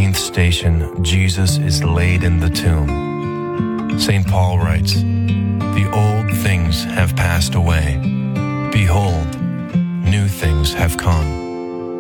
13th station, Jesus is laid in the tomb. St. Paul writes, "The old things have passed away. Behold, new things have come."